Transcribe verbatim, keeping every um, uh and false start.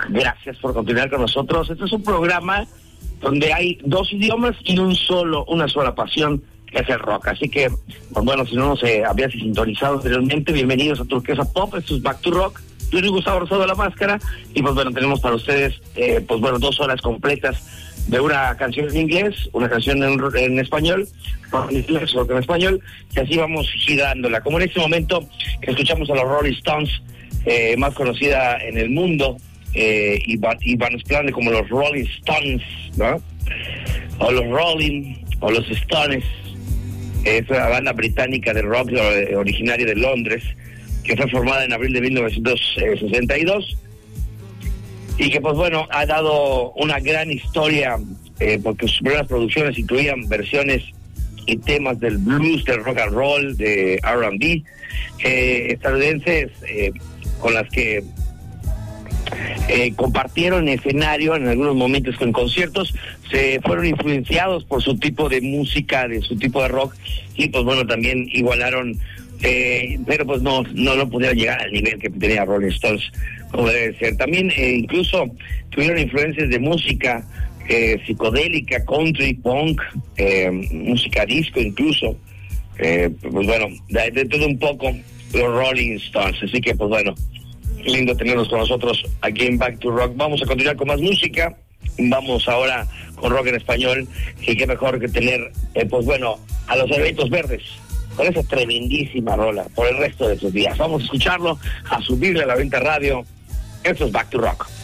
Gracias por continuar con nosotros. Este es un programa donde hay dos idiomas y un solo, una sola pasión, que es el rock. Así que, pues bueno, si no nos eh, habías sintonizado anteriormente, bienvenidos a Turquesa Pop. Esto es Back to Rock. Yo soy Gustavo Rosado de la Máscara y pues bueno, tenemos para ustedes, eh, pues bueno, dos horas completas de una canción en inglés, una canción en, en español, en inglés, otra en español, y así vamos girándola. Como en este momento que escuchamos a los Rolling Stones, eh, más conocida en el mundo, eh, y, y Hispanohablante como los Rolling Stones, ¿no? O los Rolling, o los Stones. Es una banda británica de rock eh, originaria de Londres, que fue formada en abril de mil novecientos sesenta y dos y que pues bueno ha dado una gran historia, eh, porque sus primeras producciones incluían versiones y temas del blues, del rock and roll, de R and B eh, estadounidenses, eh, con las que eh, compartieron escenario en algunos momentos con conciertos. Se fueron influenciados por su tipo de música, de su tipo de rock, y pues bueno también igualaron, eh, pero pues no no no pudieron llegar al nivel que tenía Rolling Stones como debe ser. También eh, incluso tuvieron influencias de música eh, psicodélica, country, punk, eh, música disco incluso, eh, pues bueno, de, de todo un poco los Rolling Stones. Así que pues bueno, lindo tenerlos con nosotros aquí en Back to Rock. Vamos a continuar con más música. Vamos ahora con rock en español, y qué mejor que tener, eh, pues bueno, a los Eventos Verdes con esa tremendísima rola por el resto de sus días. Vamos a escucharlo, a subirle a la venta radio. Esto es Back to Rock.